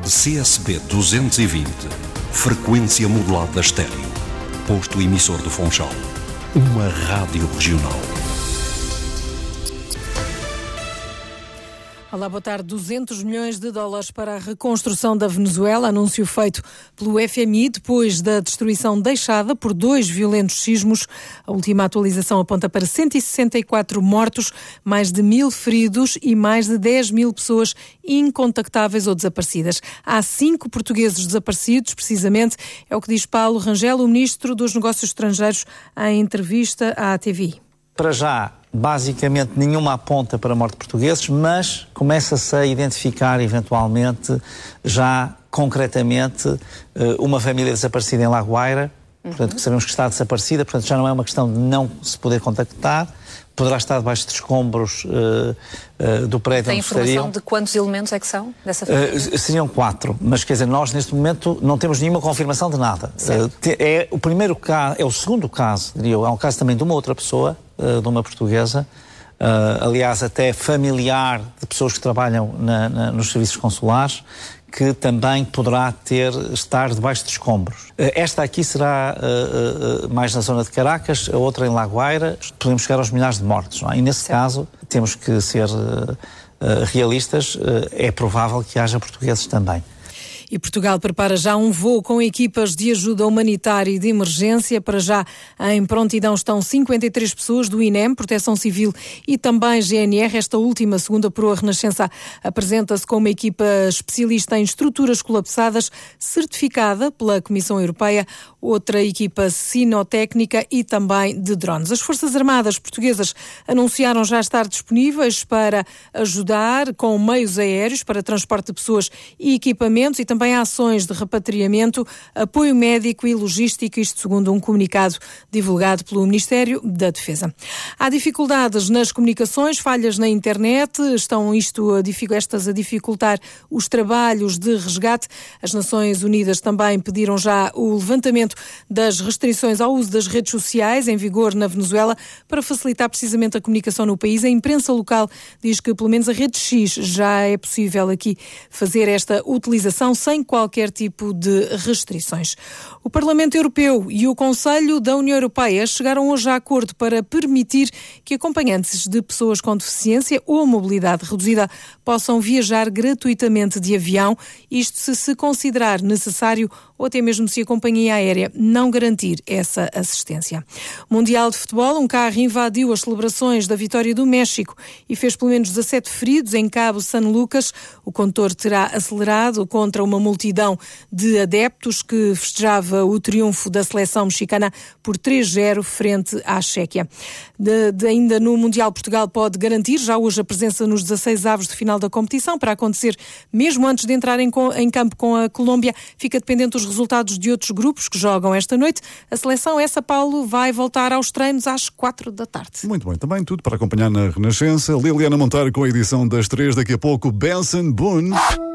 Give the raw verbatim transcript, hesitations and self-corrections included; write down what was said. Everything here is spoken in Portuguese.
C S B duzentos e vinte, frequência modulada estéreo, posto emissor do Funchal, uma rádio regional. Olá, boa tarde. duzentos milhões de dólares para a reconstrução da Venezuela, anúncio feito pelo F M I depois da destruição deixada por dois violentos sismos. A última atualização aponta para cento e sessenta e quatro mortos, mais de mil feridos e mais de dez mil pessoas incontactáveis ou desaparecidas. Há cinco portugueses desaparecidos, precisamente, é o que diz Paulo Rangel, o Ministro dos Negócios Estrangeiros, em entrevista à T V I. Para já, basicamente, nenhuma aponta para a morte de portugueses, mas começa-se a identificar, eventualmente, já concretamente, uma família desaparecida em La Guaira, uhum. portanto, que sabemos que está desaparecida, portanto, já não é uma questão de não se poder contactar, poderá estar debaixo de escombros uh, uh, do prédio Tem onde estariam. informação de quantos elementos é que são dessa família? Uh, seriam quatro, mas quer dizer, nós neste momento não temos nenhuma confirmação de nada. Uh, te, é o primeiro caso, é o segundo caso, diria eu, é um caso também de uma outra pessoa, uh, de uma portuguesa, uh, aliás até familiar de pessoas que trabalham na, na, nos serviços consulares, que também poderá ter, estar debaixo de escombros. Esta aqui será uh, uh, mais na zona de Caracas, a outra em La Guaira. Podemos chegar aos milhares de mortos, não é? E nesse certo. caso temos que ser uh, uh, realistas, uh, é provável que haja portugueses também. E Portugal prepara já um voo com equipas de ajuda humanitária e de emergência. Para já, em prontidão estão cinquenta e três pessoas do I N E M, Proteção Civil e também G N R. Esta última, segundo apurou a Renascença, apresenta-se como uma equipa especialista em estruturas colapsadas, certificada pela Comissão Europeia. Outra equipa sinotécnica e também de drones. As Forças Armadas Portuguesas anunciaram já estar disponíveis para ajudar com meios aéreos para transporte de pessoas e equipamentos e também ações de repatriamento, apoio médico e logístico, isto segundo um comunicado divulgado pelo Ministério da Defesa. Há dificuldades nas comunicações, falhas na internet, estão isto a, estas a dificultar os trabalhos de resgate. As Nações Unidas também pediram já o levantamento das restrições ao uso das redes sociais em vigor na Venezuela para facilitar precisamente a comunicação no país. A imprensa local diz que pelo menos a rede X já é possível aqui fazer esta utilização sem qualquer tipo de restrições. O Parlamento Europeu e o Conselho da União Europeia chegaram hoje a acordo para permitir que acompanhantes de pessoas com deficiência ou mobilidade reduzida possam viajar gratuitamente de avião, isto se se considerar necessário ou até mesmo se a companhia aérea não garantir essa assistência. Mundial de Futebol, um carro invadiu as celebrações da vitória do México e fez pelo menos dezassete feridos em Cabo San Lucas. O condutor terá acelerado contra uma multidão de adeptos que festejava o triunfo da seleção mexicana por três a zero frente à Chequia. De, de, ainda no Mundial, Portugal pode garantir já hoje a presença nos dezasseis avos de final da competição, para acontecer mesmo antes de entrar em, em campo com a Colômbia. Fica dependente dos resultados de outros grupos que jogam esta noite. A seleção, essa, Paulo, vai voltar aos treinos às quatro da tarde. Muito bem, também tudo para acompanhar na Renascença. Liliana Monteiro com a edição das três, daqui a pouco Benson Boone.